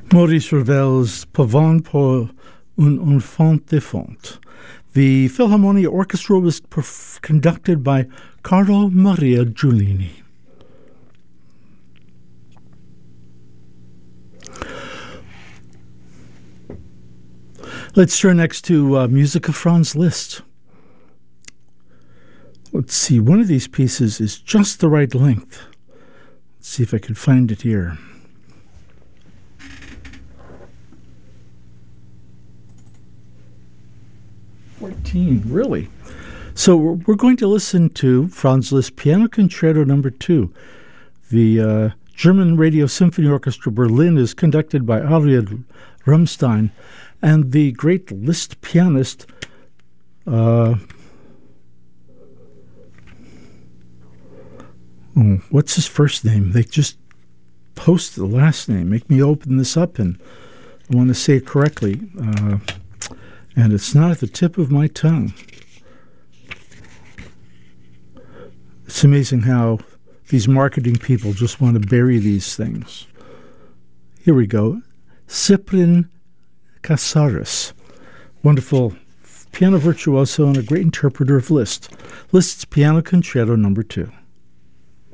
Maurice Ravel's Pavane pour un enfant de font. The Philharmonia Orchestra was conducted by Carlo Maria Giulini. Let's turn next to music of Franz Liszt. Let's see, one of these pieces is just the right length. Let's see if I can find it here. Really? So we're going to listen to Franz Liszt Piano Concerto No. 2. The German Radio Symphony Orchestra Berlin is conducted by Ariel Rumstein, and the great Liszt pianist what's his first name? They just post the last name. Make me open this up, and I want to say it correctly. And it's not at the tip of my tongue. It's amazing how these marketing people just want to bury these things. Here we go. Cyprian Casares. Wonderful piano virtuoso and a great interpreter of Liszt. Liszt's Piano Concerto No. 2.